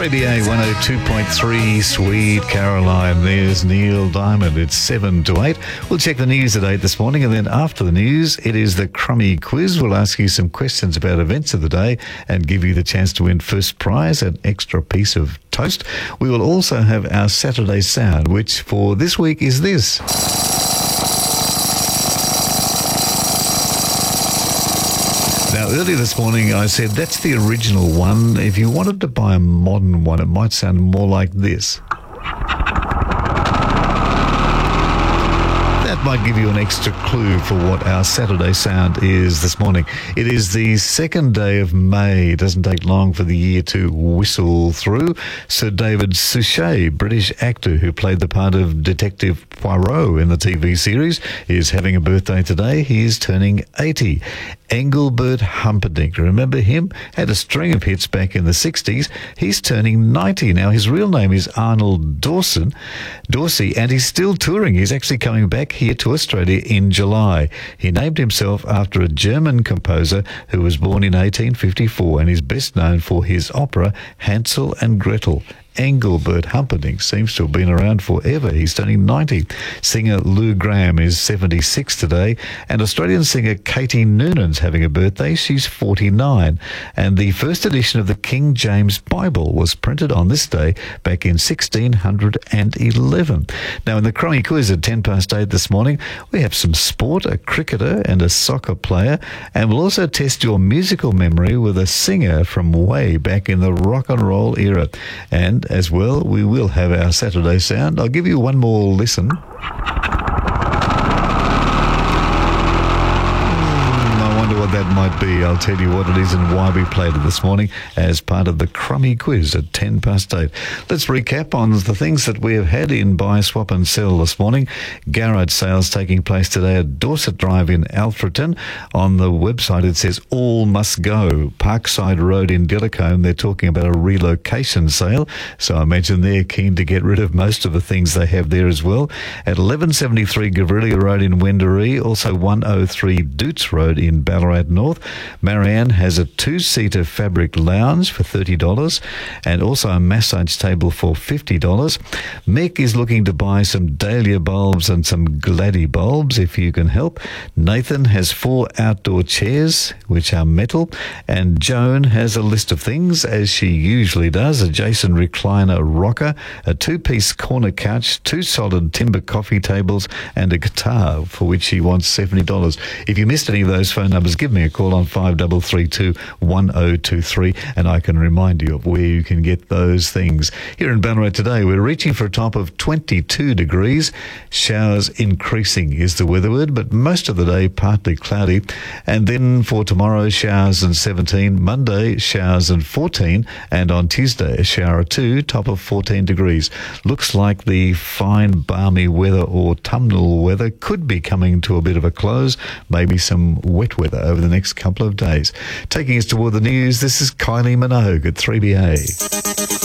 3BA 102.3, Sweet Caroline. There's Neil Diamond. It's 7 to 8. We'll check the news at 8 this morning, and then after the news, it is the Crummy Quiz. We'll ask you some questions about events of the day and give you the chance to win first prize, an extra piece of toast. We will also have our Saturday Sound, which for this week is this. Now, earlier this morning, I said that's the original one. If you wanted to buy a modern one, it might sound more like this. That might give you an extra clue for what our Saturday Sound is this morning. It is the second day of May. It doesn't take long for the year to whistle through. Sir David Suchet, British actor who played the part of Detective Poirot in the TV series, is having a birthday today. He is turning 80. Engelbert Humperdinck, remember him? Had a string of hits back in the 60s. He's turning 90. Now, his real name is Arnold Dorsey, and he's still touring. He's actually coming back here to Australia in July. He named himself after a German composer who was born in 1854 and is best known for his opera Hansel and Gretel. Engelbert Humperdinck seems to have been around forever. He's turning 90. Singer Lou Gramm is 76 today, and Australian singer Katie Noonan's having a birthday. She's 49, and the first edition of the King James Bible was printed on this day back in 1611. Now, in the Crummy Quiz at 10 past 8 this morning, we have some sport, a cricketer and a soccer player, and we'll also test your musical memory with a singer from way back in the rock and roll era. And as well, we will have our Saturday Sound. I'll give you one more listen. What that might be. I'll tell you what it is and why we played it this morning as part of the Crummy Quiz at 10 past 8. Let's recap on the things that we have had in Buy, Swap and Sell this morning. Garage sales taking place today at Dorset Drive in Alfreton. On the website it says all must go. Parkside Road in Dillicombe, they're talking about a relocation sale, so I imagine they're keen to get rid of most of the things they have there as well. At 1173 Gavrilia Road in Wendouree, also 103 Doots Road in Ballarat North, Marianne has a 2-seater fabric lounge for $30 and also a massage table for $50. Mick is looking to buy some dahlia bulbs and some glady bulbs if you can help. Nathan has 4 outdoor chairs which are metal, and Joan has a list of things as she usually does: a Jason recliner rocker, a 2-piece corner couch, 2 solid timber coffee tables and a guitar for which she wants $70. If you missed any of those phone numbers, give me a call on 5332 1023 and I can remind you of where you can get those things. Here in Ballarat today, we're reaching for a top of 22 degrees. Showers increasing is the weather word, but most of the day partly cloudy. And then for tomorrow, showers and 17. Monday, showers and 14. And on Tuesday, a shower or 2, top of 14 degrees. Looks like the fine, balmy weather or autumnal weather could be coming to a bit of a close. Maybe some wet weather over the next couple of days. Taking us toward the news, this is Kylie Minogue at 3BA.